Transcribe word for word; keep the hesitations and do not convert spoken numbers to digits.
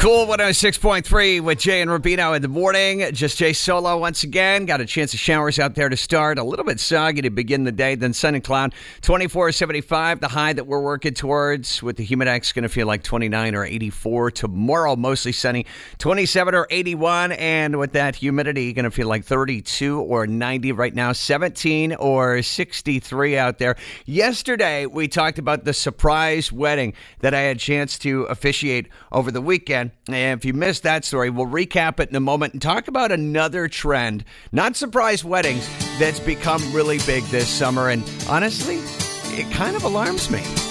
Cool one oh six point three with Jay and Rubino in the morning. Just Jay solo once again. Got a chance of showers out there to start. A little bit soggy to begin the day, then sun and cloud. twenty-four, seventy-five, the high that we're working towards. With the Humidex, going to feel like twenty-nine or eighty-four. Tomorrow, mostly sunny, twenty-seven or eighty-one. And with that humidity, going to feel like thirty-two or ninety right now. seventeen or sixty-three out there. Yesterday, we talked about the surprise wedding that I had a chance to officiate over the weekend. And if you missed that story, we'll recap it in a moment and talk about another trend, not surprise weddings, that's become really big this summer. And honestly, it kind of alarms me.